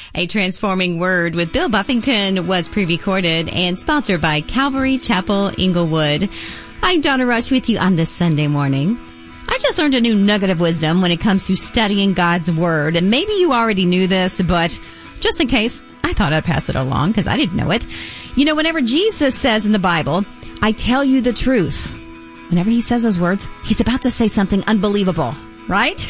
A Transforming Word with Bill Buffington was pre-recorded and sponsored by Calvary Chapel, Inglewood. I'm Donna Rush with you on this Sunday morning. I just learned a new nugget of wisdom when it comes to studying God's Word. And maybe you already knew this, but just in case, I thought I'd pass it along because I didn't know it. You know, whenever Jesus says in the Bible, I tell you the truth, whenever he says those words, he's about to say something unbelievable. Right?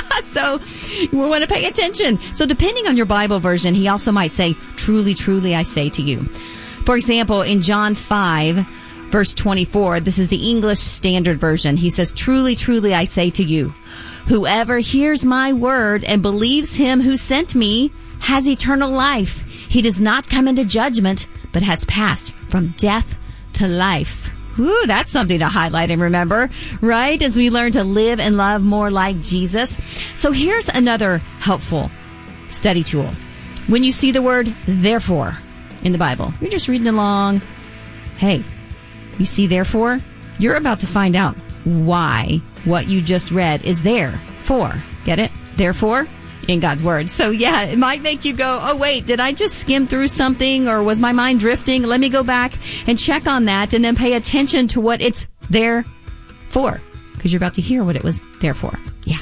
So we want to pay attention. So depending on your Bible version, he also might say, truly, truly, I say to you. For example, in John 5, verse 24, this is the English Standard Version. He says, truly, truly, I say to you, whoever hears my word and believes him who sent me has eternal life. He does not come into judgment, but has passed from death to life. Ooh, that's something to highlight and remember, right? As we learn to live and love more like Jesus. So here's another helpful study tool. When you see the word therefore in the Bible, you're just reading along. Hey, you see therefore? You're about to find out why what you just read is there for. Get it? Therefore? In God's Word. So yeah, it might make you go, oh wait, did I just skim through something or was my mind drifting? Let me go back and check on that and then pay attention to what it's there for. Because you're about to hear what it was there for. Yeah.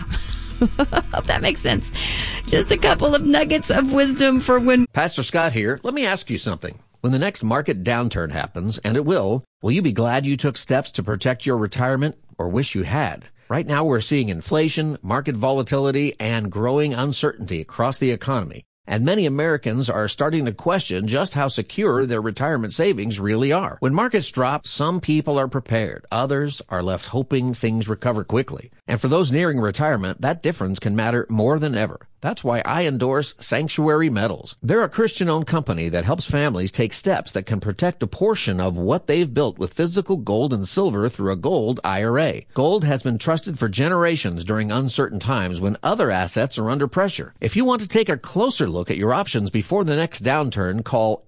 Hope that makes sense. Just a couple of nuggets of wisdom for when... Pastor Scott here. Let me ask you something. When the next market downturn happens, and it will you be glad you took steps to protect your retirement or wish you had? Right now we're seeing inflation, market volatility, and growing uncertainty across the economy. And many Americans are starting to question just how secure their retirement savings really are. When markets drop, some people are prepared. Others are left hoping things recover quickly. And for those nearing retirement, that difference can matter more than ever. That's why I endorse Sanctuary Metals. They're a Christian-owned company that helps families take steps that can protect a portion of what they've built with physical gold and silver through a gold IRA. Gold has been trusted for generations during uncertain times when other assets are under pressure. If you want to take a closer look at your options before the next downturn, call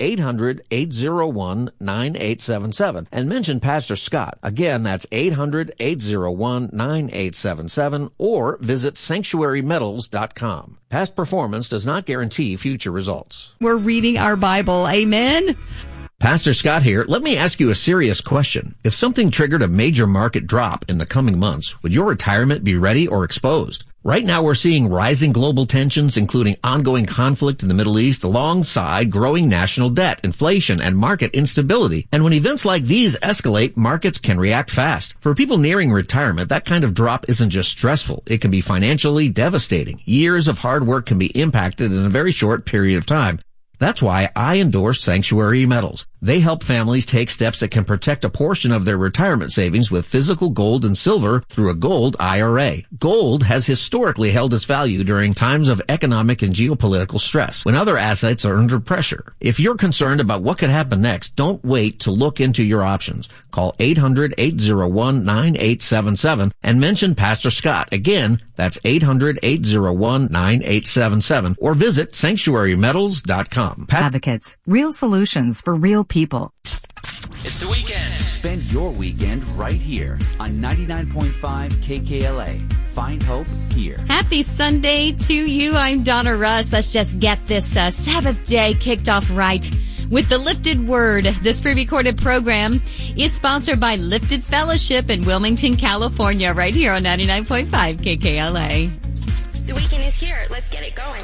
800-801-9877 and mention Pastor Scott. Again, that's 800-801-9877 or visit sanctuarymetals.com. Past performance does not guarantee future results. We're reading our Bible. Amen. Pastor Scott here. Let me ask you a serious question. If something triggered a major market drop in the coming months, would your retirement be ready or exposed? Right now we're seeing rising global tensions, including ongoing conflict in the Middle East, alongside growing national debt, inflation, and market instability. And when events like these escalate, markets can react fast. For people nearing retirement, that kind of drop isn't just stressful. It can be financially devastating. Years of hard work can be impacted in a very short period of time. That's why I endorse Sanctuary Metals. They help families take steps that can protect a portion of their retirement savings with physical gold and silver through a gold IRA. Gold has historically held its value during times of economic and geopolitical stress, when other assets are under pressure. If you're concerned about what could happen next, don't wait to look into your options. Call 800-801-9877 and mention Pastor Scott. Again, that's 800-801-9877 or visit sanctuarymetals.com. Advocates, real solutions for real people. It's the weekend. Spend your weekend right here on 99.5 KKLA. Find hope here. Happy Sunday to you. I'm Donna Rush. Let's just get this Sabbath day kicked off right with the Lifted Word. This pre-recorded program is sponsored by Lifted Fellowship in Wilmington, California, right here on 99.5 KKLA. The weekend is here. Let's get it going.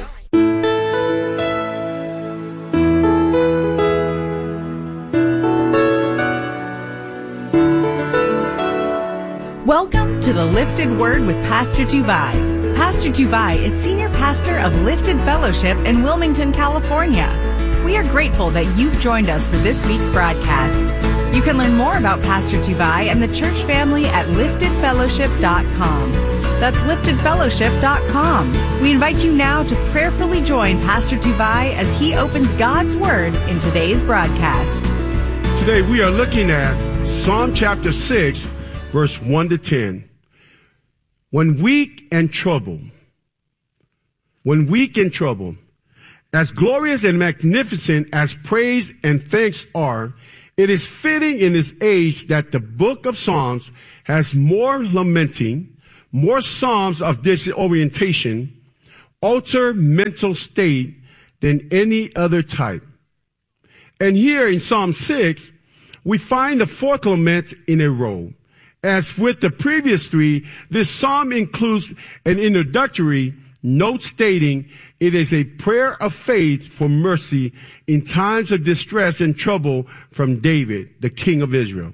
Welcome to the Lifted Word with Pastor Tuvai. Pastor Tuvai is Senior Pastor of Lifted Fellowship in Wilmington, California. We are grateful that you've joined us for this week's broadcast. You can learn more about Pastor Tuvai and the church family at liftedfellowship.com. That's liftedfellowship.com. We invite you now to prayerfully join Pastor Tuvai as he opens God's Word in today's broadcast. Today we are looking at Psalm chapter 6, verse 1 to 10. When weak and troubled, as glorious and magnificent as praise and thanks are, it is fitting in this age that the book of Psalms has more lamenting, more psalms of disorientation, alter mental state than any other type. And here in Psalm 6, we find the fourth lament in a row. As with the previous three, this psalm includes an introductory note stating it is a prayer of faith for mercy in times of distress and trouble from David, the king of Israel.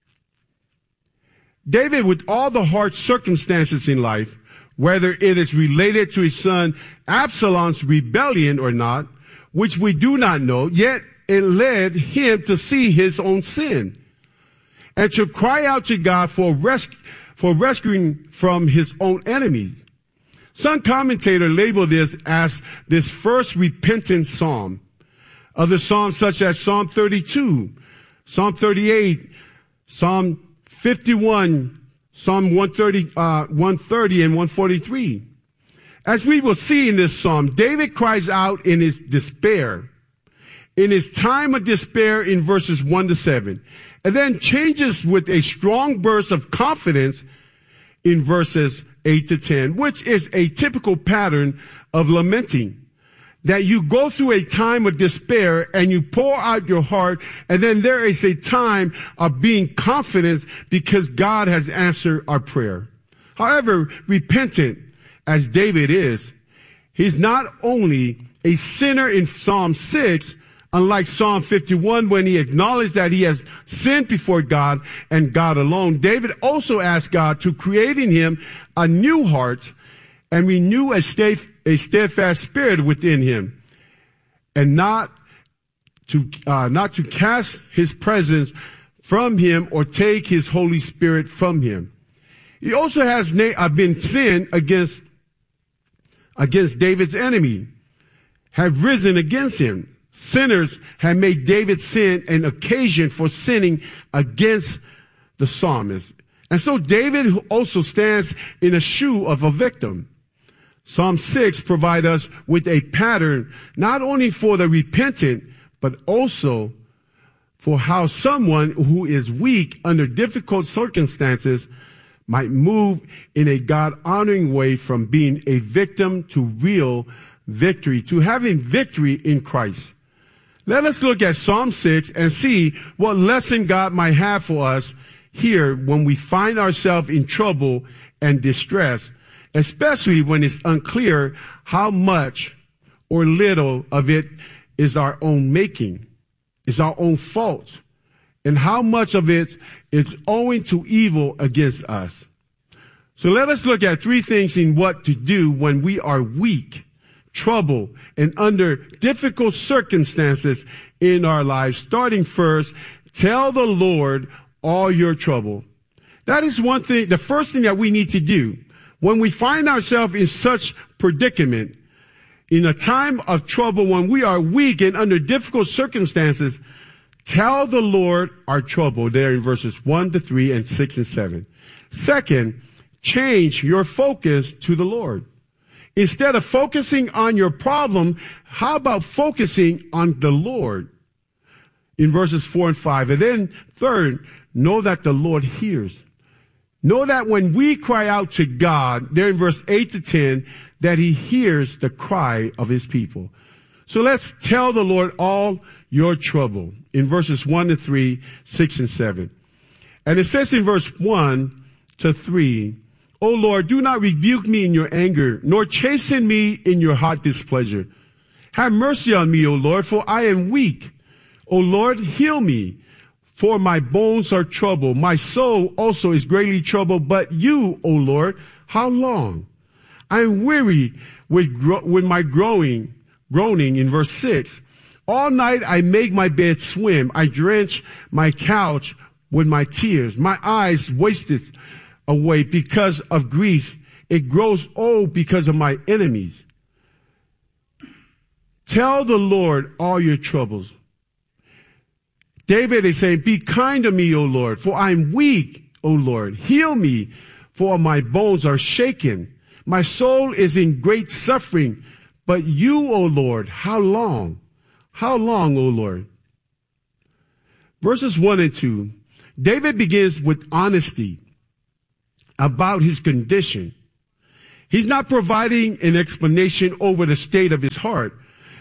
David, with all the hard circumstances in life, whether it is related to his son Absalom's rebellion or not, which we do not know, yet it led him to see his own sin and to cry out to God for rescuing from his own enemies. Some commentators label this as this first repentant psalm. Other psalms such as Psalm 32, Psalm 38, Psalm 51, Psalm 130 and 143. As we will see in this psalm, David cries out in his despair, in his time of despair in verses 1 to 7, and then changes with a strong burst of confidence in verses 8 to 10, which is a typical pattern of lamenting. That you go through a time of despair and you pour out your heart, and then there is a time of being confident because God has answered our prayer. However, repentant as David is, he's not only a sinner in Psalm 6, unlike Psalm 51 when he acknowledged that he has sinned before God and God alone. David also asked God to create in him a new heart and renew a steadfast spirit within him, and not to cast his presence from him or take his Holy Spirit from him. He also has been sinned against David's enemy, have risen against him. Sinners have made David's sin an occasion for sinning against the psalmist. And so David also stands in the shoe of a victim. Psalm 6 provides us with a pattern not only for the repentant, but also for how someone who is weak under difficult circumstances might move in a God-honoring way from being a victim to real victory, to having victory in Christ. Let us look at Psalm 6 and see what lesson God might have for us here when we find ourselves in trouble and distress, especially when it's unclear how much or little of it is our own making, is our own fault, and how much of it is owing to evil against us. So let us look at three things in what to do when we are weak, trouble, and under difficult circumstances in our lives. Starting first, tell the Lord all your trouble. That is one thing, the first thing that we need to do. When we find ourselves in such predicament, in a time of trouble, when we are weak and under difficult circumstances, tell the Lord our trouble there in verses 1 to 3 and 6 and 7. Second, change your focus to the Lord. Instead of focusing on your problem, how about focusing on the Lord in verses 4 and 5? And then third, know that the Lord hears. Know that when we cry out to God, there in verse 8 to 10, that he hears the cry of his people. So let's tell the Lord all your trouble in verses 1 to 3, 6 and 7. And it says in verse 1 to 3, O Lord, do not rebuke me in your anger, nor chasten me in your hot displeasure. Have mercy on me, O Lord, for I am weak. O Lord, heal me, for my bones are troubled. My soul also is greatly troubled. But you, O Lord, how long? I am weary with my groaning in verse 6. All night I make my bed swim. I drench my couch with my tears. My eyes wasted away because of grief. It grows old because of my enemies. Tell the Lord all your troubles. David is saying, be kind to me, O Lord, for I'm weak, O Lord. Heal me, for my bones are shaken. My soul is in great suffering. But you, O Lord, how long? How long, O Lord? Verses 1 and 2, David begins with honesty about his condition. He's not providing an explanation over the state of his heart,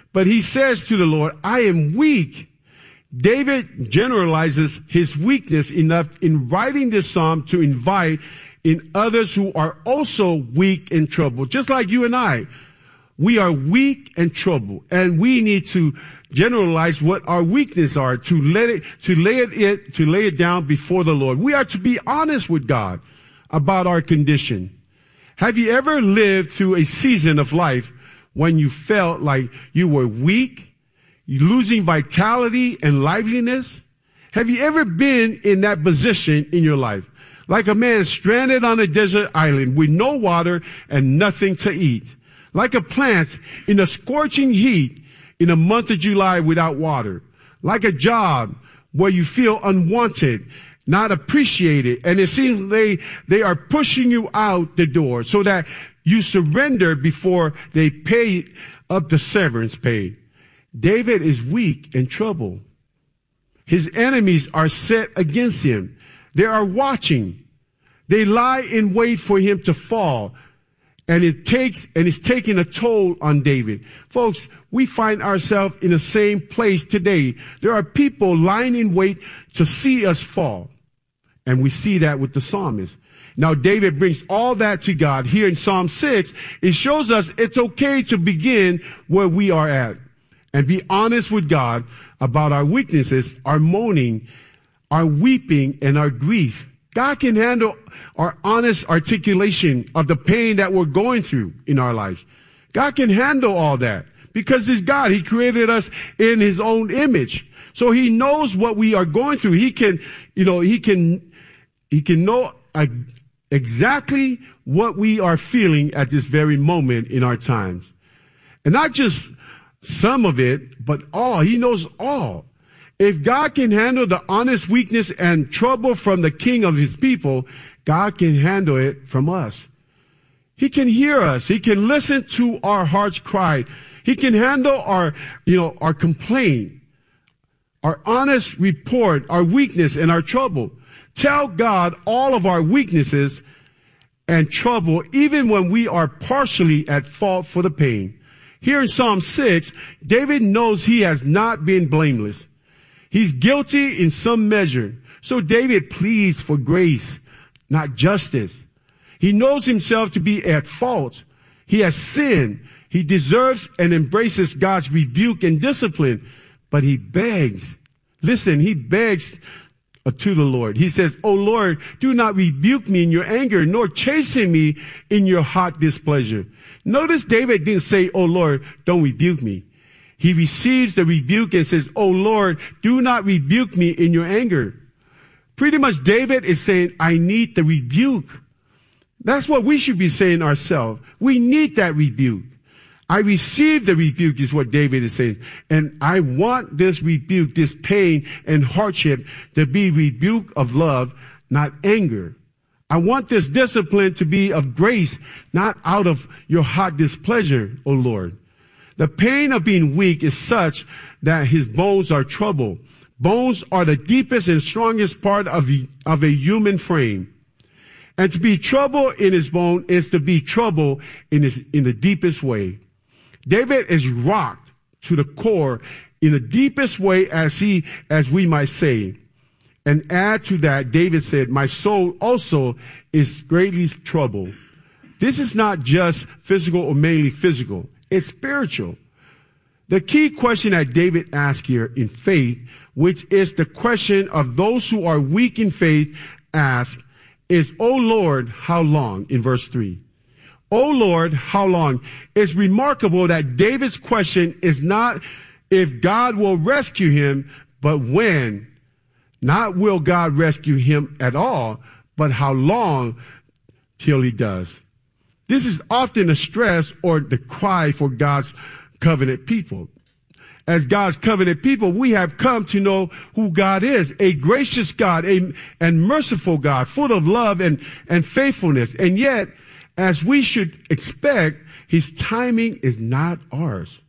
But he says to the Lord, I am weak. David generalizes his weakness enough in writing this psalm to invite in others who are also weak and troubled. Just like you and I. We are weak and troubled, and we need to generalize what our weaknesses are, to lay it down before the Lord. We are to be honest with God about our condition. Have you ever lived through a season of life when you felt like you were weak, losing vitality and liveliness? Have you ever been in that position in your life? Like a man stranded on a desert island with no water and nothing to eat. Like a plant in a scorching heat in the month of July without water. Like a job where you feel unwanted, not appreciated, and it seems they are pushing you out the door so that you surrender before they pay up the severance pay. David is weak and troubled. His enemies are set against him. They are watching. They lie in wait for him to fall. And it's taking a toll on David. Folks, we find ourselves in the same place today. There are people lying in wait to see us fall. And we see that with the psalmist. Now, David brings all that to God. Here in Psalm 6, it shows us it's okay to begin where we are at and be honest with God about our weaknesses, our moaning, our weeping, and our grief. God can handle our honest articulation of the pain that we're going through in our lives. God can handle all that because He's God. He created us in His own image. So He knows what we are going through. He can know exactly what we are feeling at this very moment in our times. And not just some of it, but all. He knows all. If God can handle the honest weakness and trouble from the king of his people, God can handle it from us. He can hear us. He can listen to our heart's cry. He can handle our complaint, our honest report, our weakness and our trouble. Tell God all of our weaknesses and trouble, even when we are partially at fault for the pain. Here in Psalm 6, David knows he has not been blameless. He's guilty in some measure. So David pleads for grace, not justice. He knows himself to be at fault. He has sinned. He deserves and embraces God's rebuke and discipline. But he begs. Listen, he begs to the Lord. He says, "O Lord, do not rebuke me in your anger, nor chasten me in your hot displeasure." Notice David didn't say, "Oh Lord, don't rebuke me." He receives the rebuke and says, "Oh Lord, do not rebuke me in your anger." Pretty much David is saying, I need the rebuke. That's what we should be saying ourselves. We need that rebuke. I receive the rebuke is what David is saying. And I want this rebuke, this pain and hardship to be rebuke of love, not anger. I want this discipline to be of grace, not out of your hot displeasure, O Lord. The pain of being weak is such that his bones are troubled. Bones are the deepest and strongest part of a human frame. And to be troubled in his bone is to be troubled in the deepest way. David is rocked to the core in the deepest way as we might say. And add to that, David said, "My soul also is greatly troubled." This is not just physical or mainly physical. It's spiritual. The key question that David asked here in faith, which is the question of those who are weak in faith ask, is, "O Lord, how long?" in verse 3. "O Lord, how long?" It's remarkable that David's question is not if God will rescue him, but when. Not will God rescue him at all, but how long till he does. This is often a stress or the cry for God's covenant people. As God's covenant people, we have come to know who God is, a gracious God, and merciful God, full of love and faithfulness. And yet, as we should expect, his timing is not ours.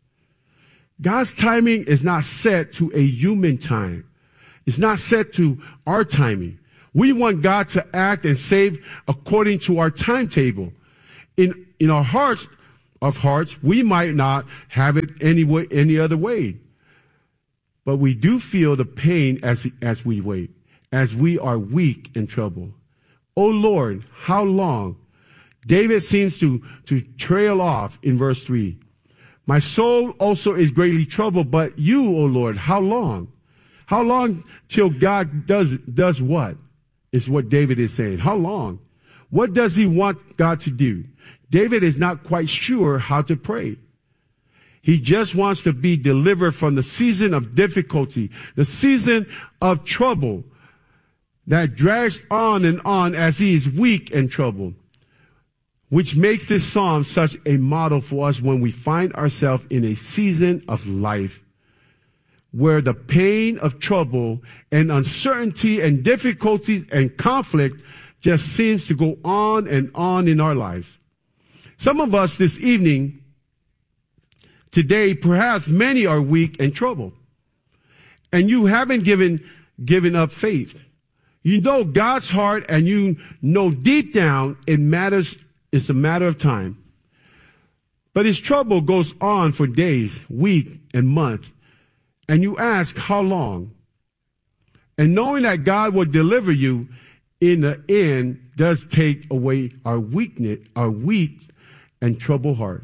God's timing is not set to a human time. It's not set to our timing. We want God to act and save according to our timetable. In our hearts, of hearts, we might not have it any other way. But we do feel the pain as we wait, as we are weak in trouble. O Lord, how long? David seems to trail off in verse 3. My soul also is greatly troubled, but you, O Lord, how long? How long till God does what? Is what David is saying. How long? What does he want God to do? David is not quite sure how to pray. He just wants to be delivered from the season of difficulty, the season of trouble that drags on and on as he is weak and troubled, which makes this psalm such a model for us when we find ourselves in a season of life where the pain of trouble and uncertainty and difficulties and conflict just seems to go on and on in our lives. Some of us this evening, today, perhaps many are weak and troubled. And you haven't given up faith. You know God's heart, and you know deep down it's a matter of time. But his trouble goes on for days, weeks, and months. And you ask, how long? And knowing that God will deliver you in the end does take away our weakness, our weak and troubled heart.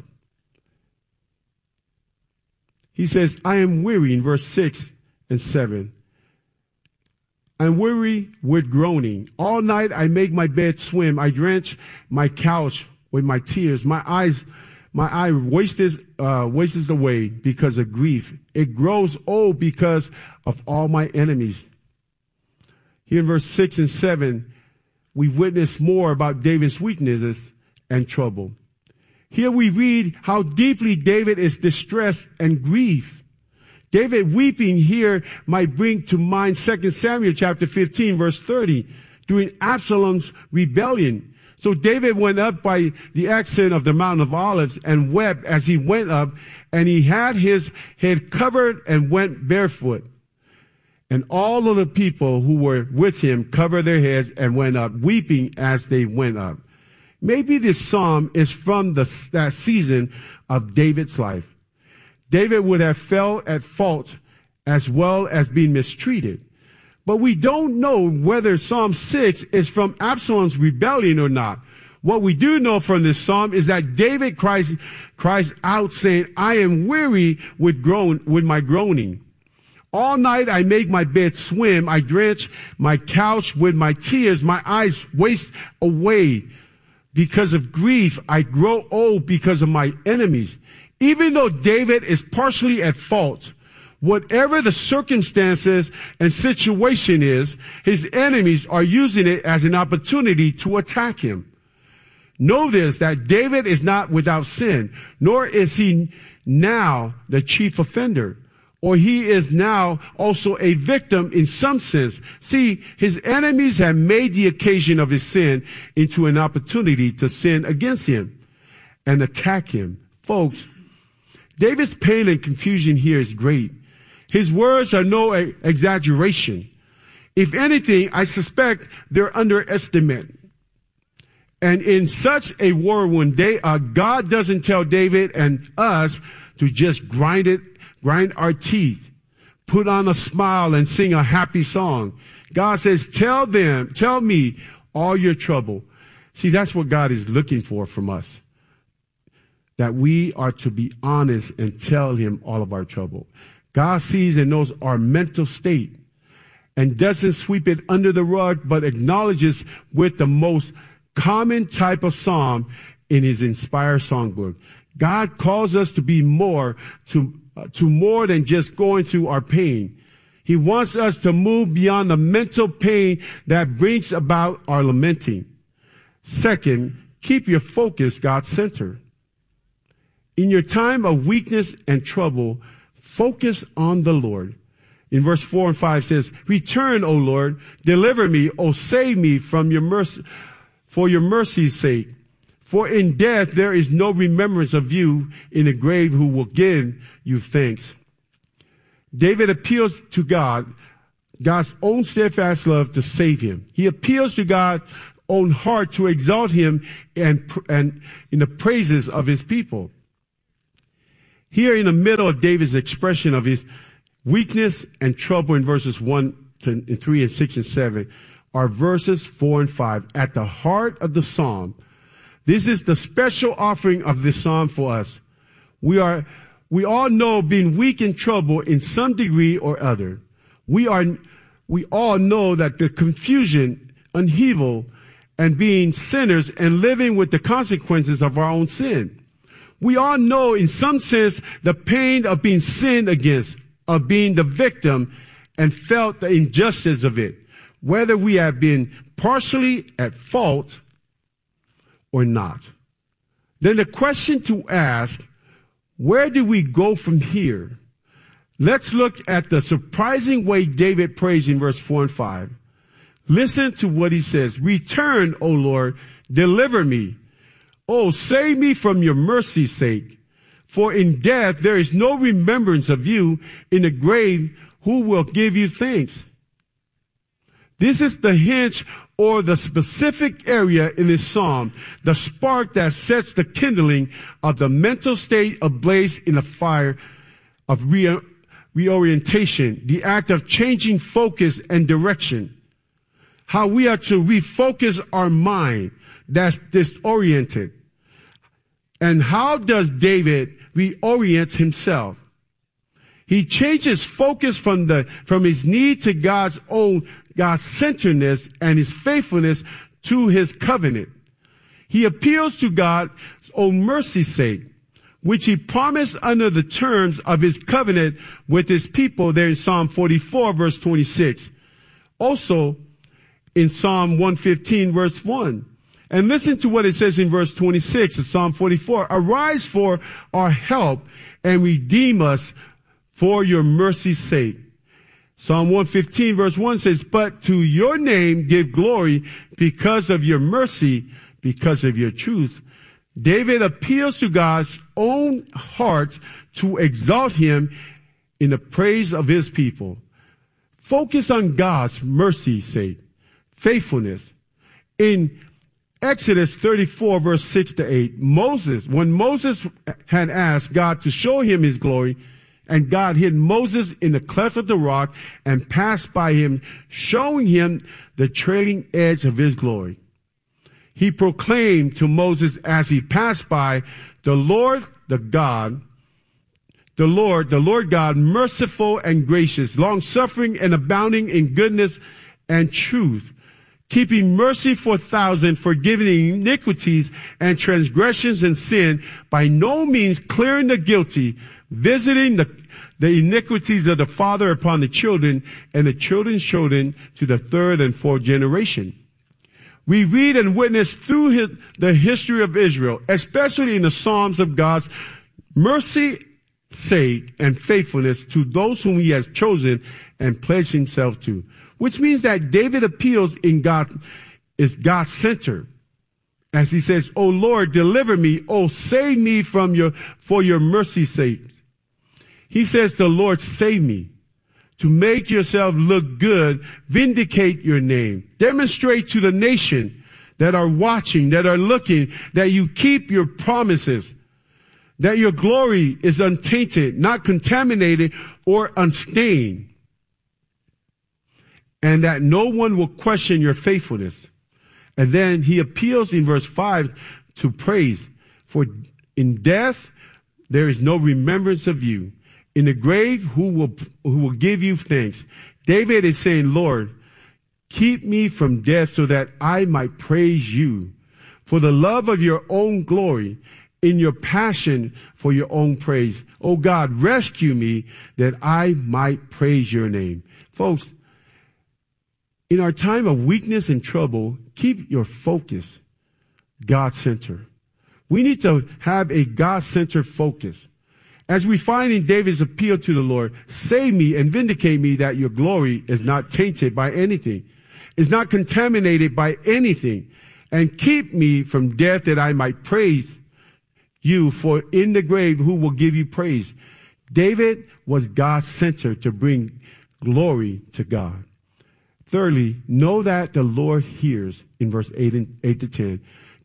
He says, I am weary in verse 6 and 7. I'm weary with groaning. All night I make my bed swim. I drench my couch with my tears. My eye wastes away because of grief. It grows old because of all my enemies. Here in verse 6 and 7, we witness more about David's weaknesses and trouble. Here we read how deeply David is distressed and grief. David weeping here might bring to mind 2 Samuel chapter 15 verse 30 during Absalom's rebellion. So David went up by the ascent of the Mount of Olives and wept as he went up, and he had his head covered and went barefoot. And all of the people who were with him covered their heads and went up, weeping as they went up. Maybe this psalm is from that season of David's life. David would have felt at fault as well as being mistreated. But we don't know whether Psalm 6 is from Absalom's rebellion or not. What we do know from this psalm is that David cries out saying, I am weary with my groaning. All night I make my bed swim. I drench my couch with my tears. My eyes waste away because of grief. I grow old because of my enemies. Even though David is partially at fault, whatever the circumstances and situation is, his enemies are using it as an opportunity to attack him. Know this, that David is not without sin, nor is he now the chief offender, or he is now also a victim in some sense. See, his enemies have made the occasion of his sin into an opportunity to sin against him and attack him. Folks, David's pain and confusion here is great. His words are no exaggeration. If anything, I suspect they're underestimated. And in such a whirlwind, God doesn't tell David and us to just grind our teeth, put on a smile and sing a happy song. God says, tell me all your trouble. See, that's what God is looking for from us. That we are to be honest and tell him all of our trouble. God sees and knows our mental state and doesn't sweep it under the rug, but acknowledges with the most common type of psalm in his inspired songbook. God calls us to be more than just going through our pain. He wants us to move beyond the mental pain that brings about our lamenting. Second, keep your focus God-centered. In your time of weakness and trouble, focus on the Lord. In verse 4 and 5 says, return, O Lord, deliver me, O save me from your mercy, for your mercy's sake. For in death there is no remembrance of you in the grave who will give you thanks. David appeals to God's own steadfast love to save him. He appeals to God's own heart to exalt him and in the praises of his people. Here in the middle of David's expression of his weakness and trouble in verses 1 to 3 and 6 and 7 are verses 4 and 5. At the heart of the psalm, this is the special offering of this psalm for us. We all know being weak and trouble in some degree or other. We all know that the confusion, upheaval, and being sinners and living with the consequences of our own sin. We all know in some sense the pain of being sinned against, of being the victim, and felt the injustice of it, whether we have been partially at fault or not. Then the question to ask, where do we go from here? Let's look at the surprising way David prays in verse 4 and 5. Listen to what he says. Return, O Lord, deliver me. Oh, save me from your mercy's sake. For in death there is no remembrance of you. In the grave, who will give you thanks? This is the hinge or the specific area in this psalm, the spark that sets the kindling of the mental state ablaze in a fire of reorientation, the act of changing focus and direction. How we are to refocus our mind that's disoriented. And how does David reorient himself? He changes focus from his need to God's centeredness and his faithfulness to his covenant. He appeals to God's own mercy's sake, which he promised under the terms of his covenant with his people there in Psalm 44 verse 26. Also in Psalm 115 verse 1. And listen to what it says in verse 26 of Psalm 44. Arise for our help and redeem us for your mercy's sake. Psalm 115 verse 1 says, but to your name give glory because of your mercy, because of your truth. David appeals to God's own heart to exalt him in the praise of his people. Focus on God's mercy's sake, faithfulness. In Exodus 34 verse 6 to 8, when Moses had asked God to show him his glory, and God hid Moses in the cleft of the rock and passed by him, showing him the trailing edge of his glory. He proclaimed to Moses as he passed by, the Lord God, merciful and gracious, long-suffering and abounding in goodness and truth, keeping mercy for 1,000, forgiving iniquities and transgressions and sin, by no means clearing the guilty, visiting the iniquities of the father upon the children and the children's children to the third and fourth generation. We read and witness through the history of Israel, especially in the Psalms, of God's mercy, sake, and faithfulness to those whom he has chosen and pledged himself to. Which means that David appeals in God, is God's center. As he says, O Lord, deliver me. Oh, save me for your mercy's sake. He says, the Lord, save me. To make yourself look good, vindicate your name. Demonstrate to the nation that are watching, that are looking, that you keep your promises. That your glory is untainted, not contaminated or unstained. And that no one will question your faithfulness. And then he appeals in verse 5 to praise. For in death there is no remembrance of you. In the grave, who will give you thanks? David is saying, Lord, keep me from death so that I might praise you. For the love of your own glory, in your passion for your own praise. Oh God, rescue me that I might praise your name. Folks, in our time of weakness and trouble, keep your focus God-centered. We need to have a God-centered focus. As we find in David's appeal to the Lord, save me and vindicate me that your glory is not tainted by anything, is not contaminated by anything, and keep me from death that I might praise you, for in the grave who will give you praise. David was God-centered to bring glory to God. Thirdly, know that the Lord hears in verse 8 to 10.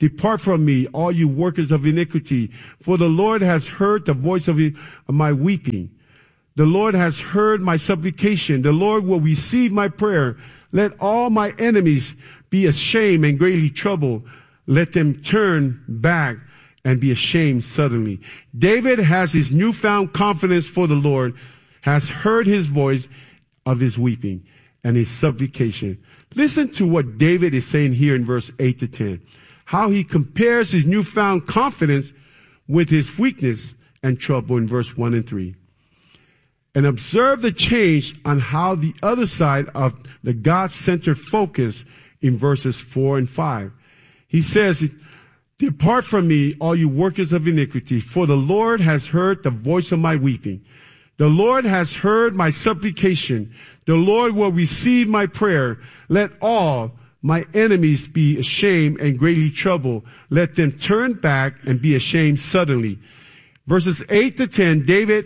Depart from me, all you workers of iniquity, for the Lord has heard the voice of my weeping. The Lord has heard my supplication. The Lord will receive my prayer. Let all my enemies be ashamed and greatly troubled. Let them turn back and be ashamed suddenly. David has his newfound confidence for the Lord, has heard his voice of his weeping and his supplication. Listen to what David is saying here in verse 8 to 10. How he compares his newfound confidence with his weakness and trouble in verse 1 and 3. And observe the change on how the other side of the God-centered focus in verses 4 and 5. He says, depart from me, all you workers of iniquity, for the Lord has heard the voice of my weeping. The Lord has heard my supplication. The Lord will receive my prayer. Let all my enemies be ashamed and greatly troubled. Let them turn back and be ashamed suddenly. Verses 8 to 10, David's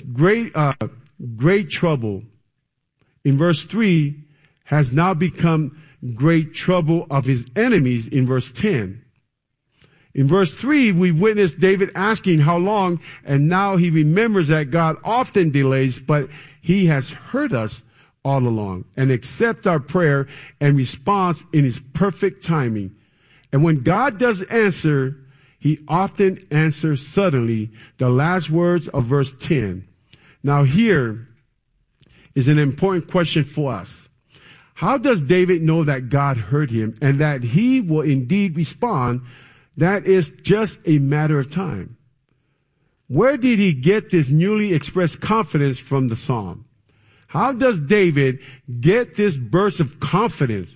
great trouble in verse 3 has now become great trouble of his enemies in verse 10. In verse 3, we witnessed David asking how long, and now he remembers that God often delays, but he has heard us all along and accept our prayer and response in his perfect timing. And when God does answer, he often answers suddenly, the last words of verse 10. Now here is an important question for us. How does David know that God heard him and that he will indeed respond? That is just a matter of time. Where did he get this newly expressed confidence from the psalm? How does David get this burst of confidence?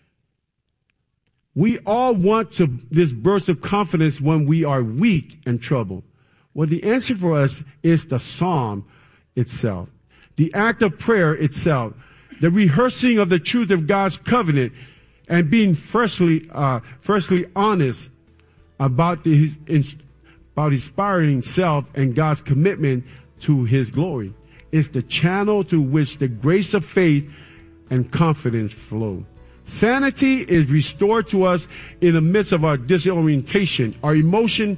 We all want this burst of confidence when we are weak and troubled. Well, the answer for us is the psalm itself, the act of prayer itself, the rehearsing of the truth of God's covenant, and being freshly honest about his inspiring self and God's commitment to his glory. It's the channel through which the grace of faith and confidence flow. Sanity is restored to us in the midst of our disorientation, our emotional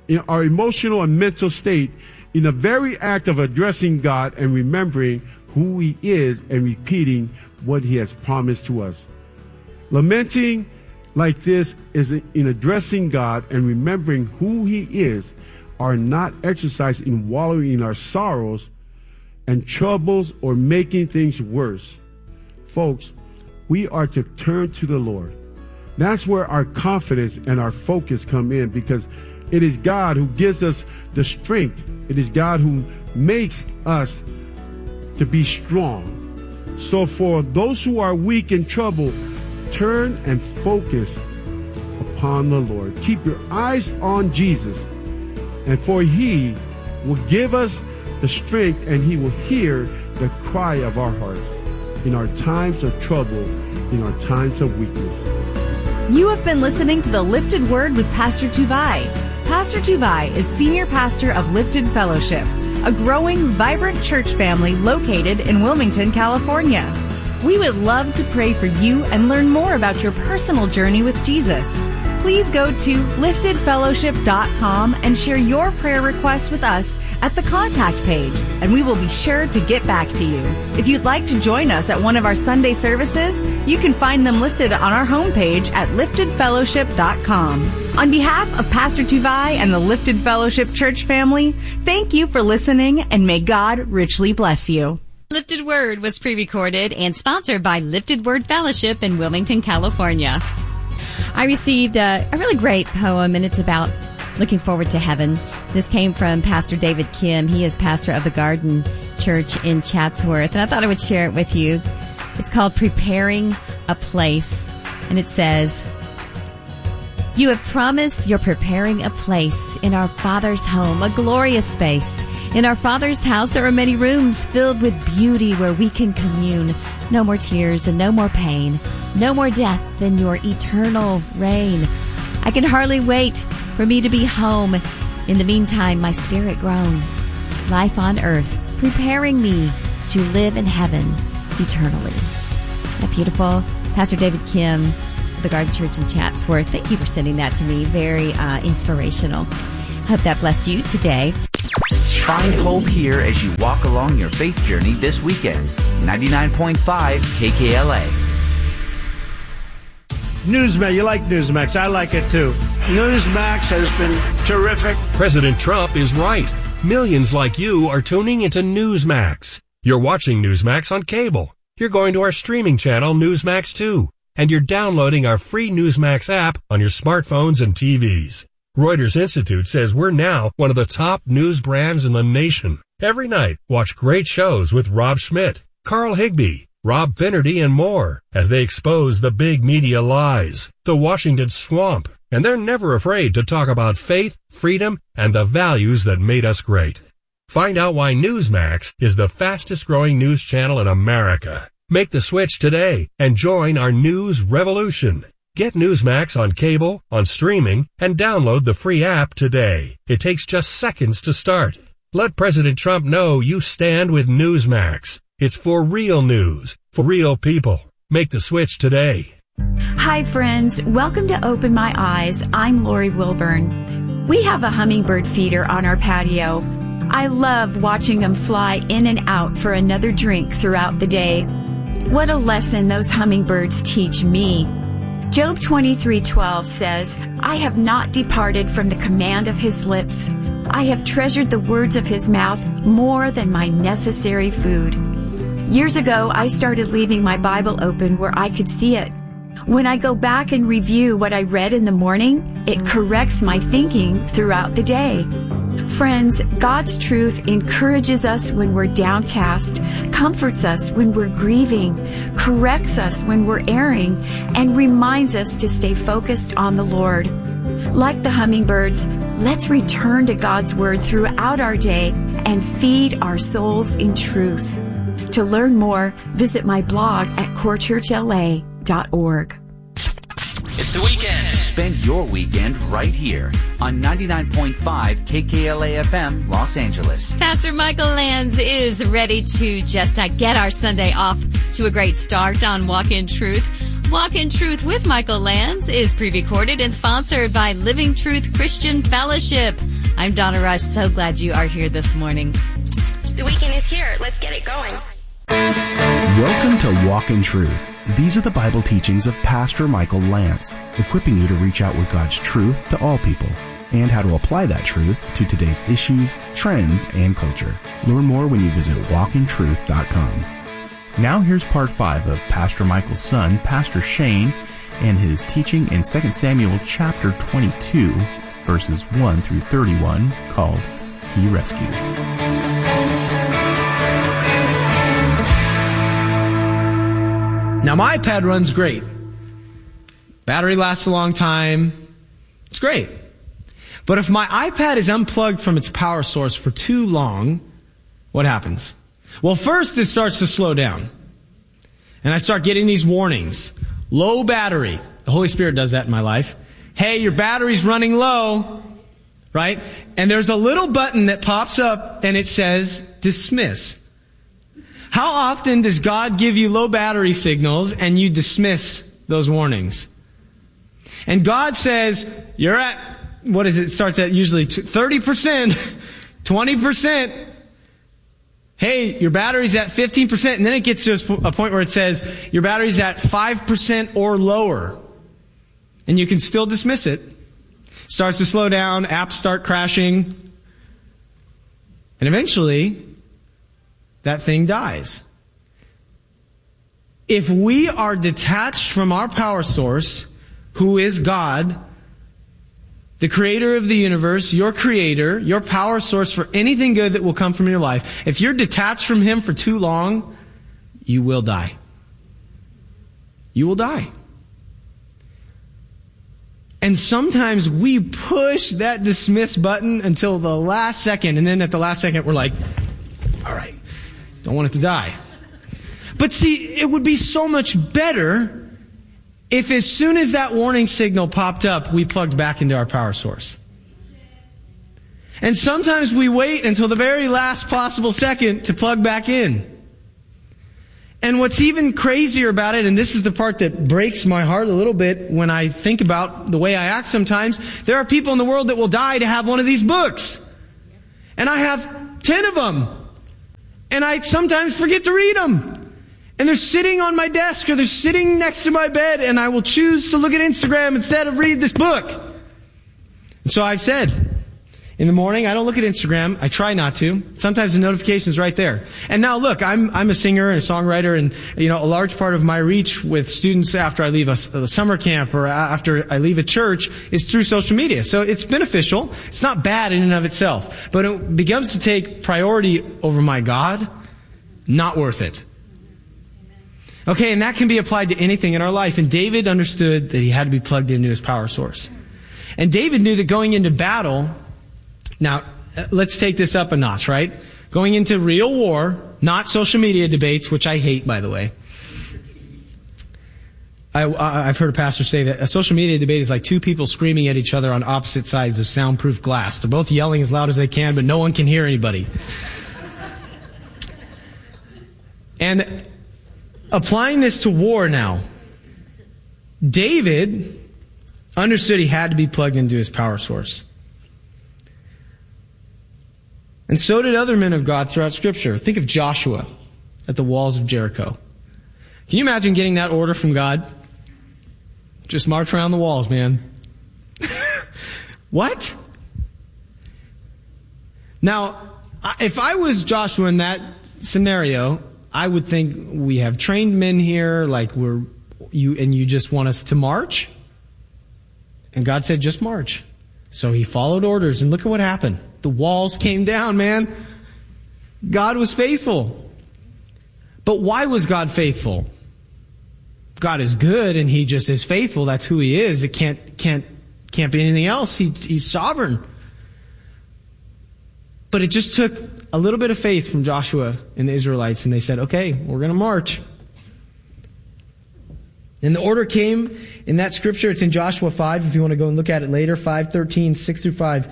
and mental state, in the very act of addressing God and remembering who he is and repeating what he has promised to us. Lamenting like this is in addressing God and remembering who he is, are not exercised in wallowing in our sorrows and troubles or making things worse. Folks, we are to turn to the Lord. That's where our confidence and our focus come in, because it is God who gives us the strength. It is God who makes us to be strong. So for those who are weak and troubled, turn and focus upon the Lord. Keep your eyes on Jesus, and for he will give us the strength, and he will hear the cry of our hearts in our times of trouble, in our times of weakness. You have been listening to the Lifted Word with Pastor Tuvai. Pastor Tuvai is Senior Pastor of Lifted Fellowship, a growing, vibrant church family located in Wilmington, California. We would love to pray for you and learn more about your personal journey with Jesus. Please go to liftedfellowship.com and share your prayer requests with us at the contact page, and we will be sure to get back to you. If you'd like to join us at one of our Sunday services, you can find them listed on our homepage at liftedfellowship.com. On behalf of Pastor Tuvai and the Lifted Fellowship Church family, thank you for listening, and may God richly bless you. Lifted Word was pre-recorded and sponsored by Lifted Word Fellowship in Wilmington, California. I received a really great poem, and it's about looking forward to heaven. This came from Pastor David Kim. He is pastor of the Garden Church in Chatsworth, and I thought I would share it with you. It's called Preparing a Place, and it says, "You have promised you're preparing a place in our Father's home, a glorious space. In our Father's house, there are many rooms filled with beauty where we can commune. No more tears and no more pain. No more death than your eternal reign. I can hardly wait for me to be home. In the meantime, my spirit groans. Life on earth, preparing me to live in heaven eternally." Isn't that beautiful? Pastor David Kim the Garden Church in Chatsworth. Thank you for sending that to me. Very inspirational. Hope that blessed you today. Find hope here as you walk along your faith journey this weekend. 99.5 KKLA. Newsmax, you like Newsmax. I like it too. Newsmax has been terrific. President Trump is right. Millions like you are tuning into Newsmax. You're watching Newsmax on cable. You're going to our streaming channel, Newsmax 2. And you're downloading our free Newsmax app on your smartphones and TVs. Reuters Institute says we're now one of the top news brands in the nation. Every night, watch great shows with Rob Schmidt, Carl Higbee, Rob Finnerty, and more as they expose the big media lies, the Washington swamp, and they're never afraid to talk about faith, freedom, and the values that made us great. Find out why Newsmax is the fastest growing news channel in America. Make the switch today and join our news revolution. Get Newsmax on cable, on streaming, and download the free app today. It takes just seconds to start. Let President Trump know you stand with Newsmax. It's for real news, for real people. Make the switch today. Hi, friends. Welcome to Open My Eyes. I'm Lori Wilburn. We have a hummingbird feeder on our patio. I love watching them fly in and out for another drink throughout the day. What a lesson those hummingbirds teach me. Job 23:12 says, I have not departed from the command of his lips. I have treasured the words of his mouth more than my necessary food. Years ago, I started leaving my Bible open where I could see it. When I go back and review what I read in the morning, it corrects my thinking throughout the day. Friends, God's truth encourages us when we're downcast, comforts us when we're grieving, corrects us when we're erring, and reminds us to stay focused on the Lord. Like the hummingbirds, let's return to God's Word throughout our day and feed our souls in truth. To learn more, visit my blog at corechurchla.org. It's the weekend. Spend your weekend right here on 99.5 KKLA FM, Los Angeles. Pastor Michael Lands is ready to just get our Sunday off to a great start on Walk in Truth. Walk in Truth with Michael Lands is pre-recorded and sponsored by Living Truth Christian Fellowship. I'm Donna Rush. So glad you are here this morning. The weekend is here. Let's get it going. Welcome to Walk in Truth. These are the Bible teachings of Pastor Michael Lance, equipping you to reach out with God's truth to all people and how to apply that truth to today's issues, trends, and culture. Learn more when you visit walkintruth.com. Now here's part 5 of Pastor Michael's son, Pastor Shane, and his teaching in 2 Samuel chapter 22, verses 1 through 31, called He Rescues. Now, my iPad runs great. Battery lasts a long time. It's great. But if my iPad is unplugged from its power source for too long, what happens? Well, first it starts to slow down. And I start getting these warnings. Low battery. The Holy Spirit does that in my life. Hey, your battery's running low. Right? And there's a little button that pops up and it says, dismiss. How often does God give you low battery signals and you dismiss those warnings? And God says, you're at, what is it? It starts at usually 30%, 20%. Hey, your battery's at 15%. And then it gets to a point where it says, your battery's at 5% or lower. And you can still dismiss it. Starts to slow down, apps start crashing. And eventually, that thing dies. If we are detached from our power source, who is God, the creator of the universe, your creator, your power source for anything good that will come from your life, if you're detached from Him for too long, you will die. You will die. And sometimes we push that dismiss button until the last second, and then at the last second we're like, all right, don't want it to die. But see, it would be so much better if as soon as that warning signal popped up, we plugged back into our power source. And sometimes we wait until the very last possible second to plug back in. And what's even crazier about it, and this is the part that breaks my heart a little bit when I think about the way I act sometimes, there are people in the world that will die to have one of these books. And I have 10 of them. And I sometimes forget to read them. And they're sitting on my desk or they're sitting next to my bed, and I will choose to look at Instagram instead of read this book. And so I've said, in the morning, I don't look at Instagram. I try not to. Sometimes the notification's right there. And now look, I'm a singer and a songwriter, and a large part of my reach with students after I leave a summer camp or after I leave a church is through social media. So it's beneficial. It's not bad in and of itself. But it begins to take priority over my God. Not worth it. Okay, and that can be applied to anything in our life. And David understood that he had to be plugged into his power source. And David knew that going into battle... Now, let's take this up a notch, right? Going into real war, not social media debates, which I hate, by the way. I've heard a pastor say that a social media debate is like two people screaming at each other on opposite sides of soundproof glass. They're both yelling as loud as they can, but no one can hear anybody. And applying this to war now, David understood he had to be plugged into his power source. And so did other men of God throughout Scripture. Think of Joshua at the walls of Jericho. Can you imagine getting that order from God? Just march around the walls, man. What? Now, if I was Joshua in that scenario, I would think we have trained men here, like you just want us to march? And God said, just march. So he followed orders, and look at what happened. The walls came down, man. God was faithful. But why was God faithful? God is good, and he just is faithful. That's who he is. It can't be anything else. He's sovereign. But it just took a little bit of faith from Joshua and the Israelites, and they said, okay, we're going to march. And the order came in that scripture. It's in Joshua 5, if you want to go and look at it later. 5:13, 6 through 5.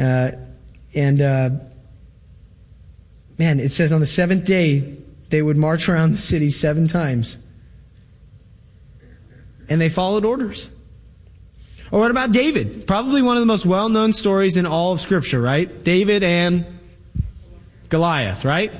Man, it says on the seventh day, they would march around the city 7 times. And they followed orders. Or what about David? Probably one of the most well-known stories in all of Scripture, right? David and Goliath, right?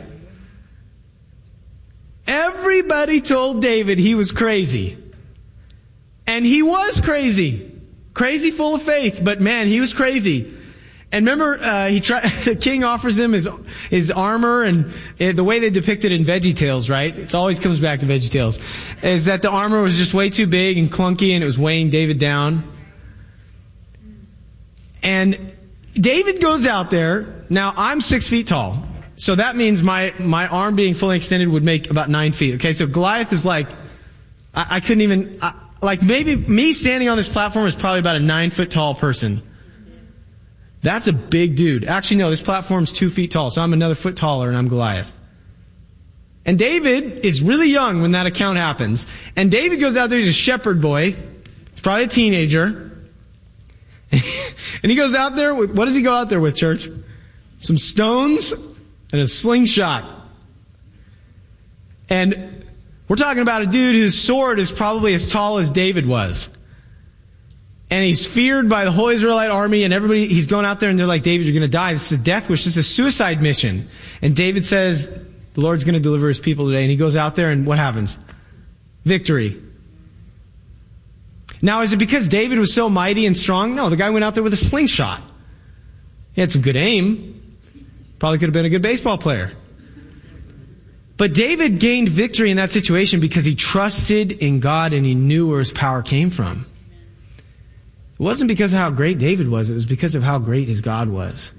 Everybody told David he was crazy. And he was crazy. Crazy full of faith, but man, he was crazy. And remember, the king offers him his armor, and the way they depict it in VeggieTales, right? It always comes back to VeggieTales, is that the armor was just way too big and clunky, and it was weighing David down. And David goes out there. Now, I'm 6 feet tall, so that means my arm being fully extended would make about 9 feet. Okay, so Goliath is like, I couldn't even, like maybe me standing on this platform is probably about a 9 foot tall person. That's a big dude. Actually, no, this platform's 2 feet tall, so I'm another foot taller, and I'm Goliath. And David is really young when that account happens. And David goes out there, he's a shepherd boy. He's probably a teenager. And he goes out there with, what does he go out there with, church? Some stones and a slingshot. And we're talking about a dude whose sword is probably as tall as David was. And he's feared by the whole Israelite army, and everybody, he's going out there and they're like, David, you're going to die. This is a death wish. This is a suicide mission. And David says, the Lord's going to deliver his people today. And he goes out there, and what happens? Victory. Now, is it because David was so mighty and strong? No, the guy went out there with a slingshot. He had some good aim. Probably could have been a good baseball player. But David gained victory in that situation because he trusted in God and he knew where his power came from. It wasn't because of how great David was. It was because of how great his God was.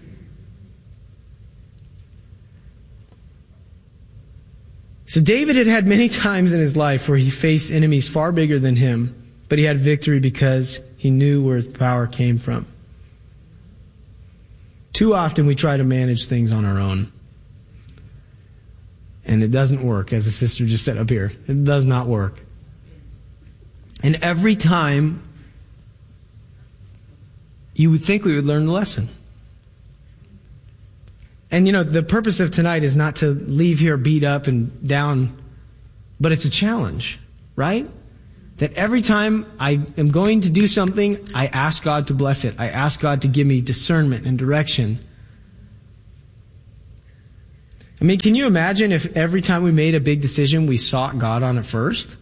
So David had had many times in his life where he faced enemies far bigger than him, but he had victory because he knew where his power came from. Too often we try to manage things on our own. And it doesn't work, as the sister just said up here. It does not work. And every time, you would think we would learn the lesson. And the purpose of tonight is not to leave here beat up and down but it's a challenge, right? That every time I am going to do something, I ask God to bless it. I ask God to give me discernment and direction. I mean, can you imagine if every time we made a big decision, we sought God on it first?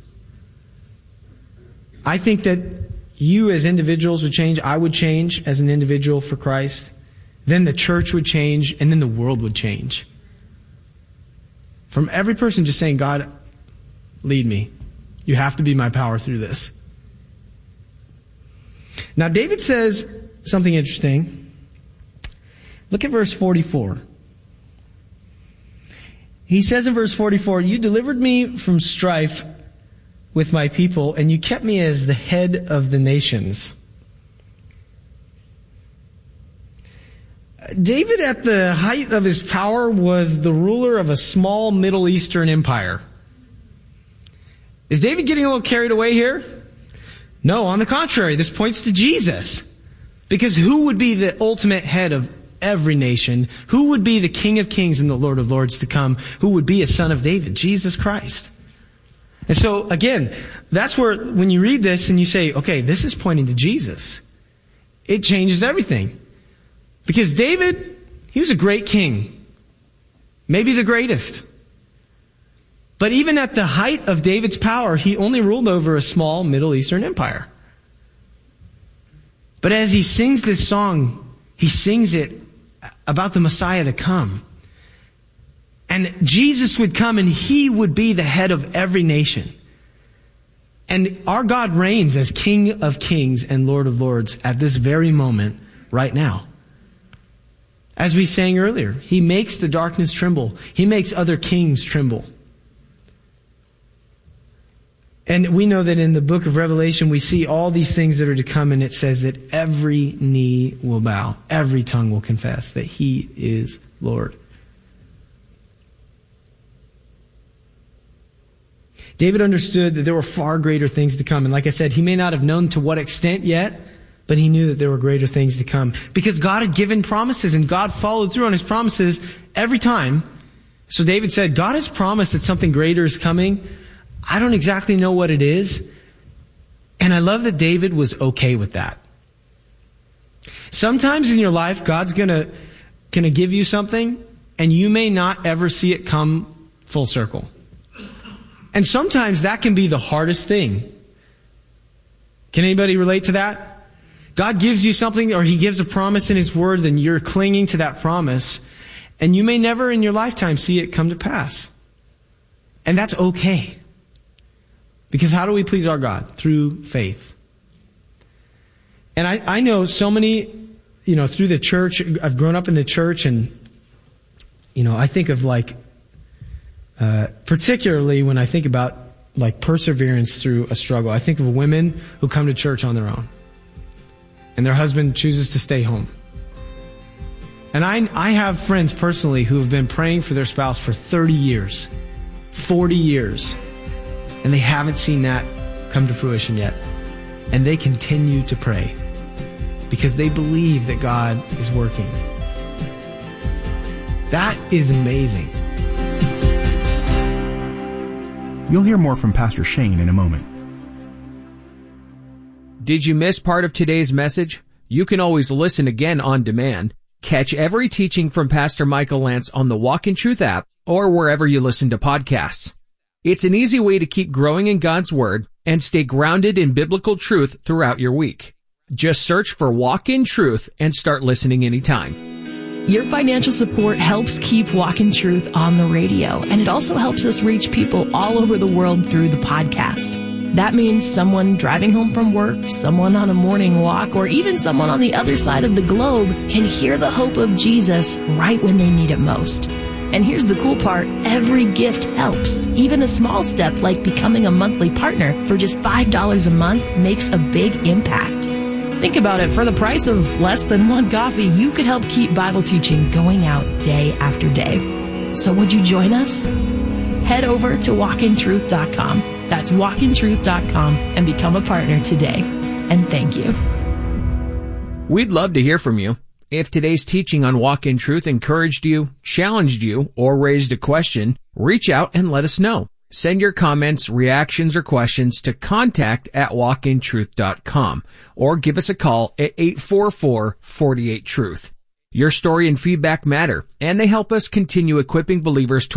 I think that you as individuals would change. I would change as an individual for Christ. Then the church would change, and then the world would change. From every person just saying, God, lead me. You have to be my power through this. Now, David says something interesting. Look at verse 44. He says in verse 44, you delivered me from strife with my people, and you kept me as the head of the nations. David, at the height of his power, was the ruler of a small Middle Eastern empire. Is David getting a little carried away here? No, on the contrary, this points to Jesus. Because who would be the ultimate head of every nation? Who would be the King of Kings and the Lord of Lords to come? Who would be a son of David? Jesus Christ. And so, again, that's where, when you read this and you say, okay, this is pointing to Jesus, it changes everything. Because David, he was a great king. Maybe the greatest. But even at the height of David's power, he only ruled over a small Middle Eastern empire. But as he sings this song, he sings it about the Messiah to come. And Jesus would come and he would be the head of every nation. And our God reigns as King of Kings and Lord of Lords at this very moment right now. As we sang earlier, he makes the darkness tremble. He makes other kings tremble. And we know that in the book of Revelation, we see all these things that are to come, and it says that every knee will bow, every tongue will confess that he is Lord. David understood that there were far greater things to come. And like I said, he may not have known to what extent yet, but he knew that there were greater things to come. Because God had given promises, and God followed through on his promises every time. So David said, God has promised that something greater is coming. I don't exactly know what it is. And I love that David was okay with that. Sometimes in your life, God's gonna give you something, and you may not ever see it come full circle. And sometimes that can be the hardest thing. Can anybody relate to that? God gives you something, or he gives a promise in his word, then you're clinging to that promise, and you may never in your lifetime see it come to pass. And that's okay. Because how do we please our God? Through faith. And I know so many, through the church, I've grown up in the church, and, I think of particularly when I think about perseverance through a struggle, I think of women who come to church on their own. And their husband chooses to stay home. And I have friends personally who have been praying for their spouse for 30 years, 40 years. And they haven't seen that come to fruition yet. And they continue to pray because they believe that God is working. That is amazing. You'll hear more from Pastor Shane in a moment. Did you miss part of today's message? You can always listen again on demand. Catch every teaching from Pastor Michael Lance on the Walk in Truth app or wherever you listen to podcasts. It's an easy way to keep growing in God's Word and stay grounded in biblical truth throughout your week. Just search for Walk in Truth and start listening anytime. Your financial support helps keep Walk in Truth on the radio, and it also helps us reach people all over the world through the podcast. That means someone driving home from work, someone on a morning walk, or even someone on the other side of the globe can hear the hope of Jesus right when they need it most. And here's the cool part, every gift helps. Even a small step like becoming a monthly partner for just $5 a month makes a big impact. Think about it, for the price of less than one coffee, you could help keep Bible teaching going out day after day. So would you join us? Head over to walkintruth.com. That's walkintruth.com and become a partner today. And thank you. We'd love to hear from you. If today's teaching on Walk in Truth encouraged you, challenged you, or raised a question, reach out and let us know. Send your comments, reactions, or questions to contact@walkintruth.com or give us a call at 844-48-TRUTH. Your story and feedback matter, and they help us continue equipping believers to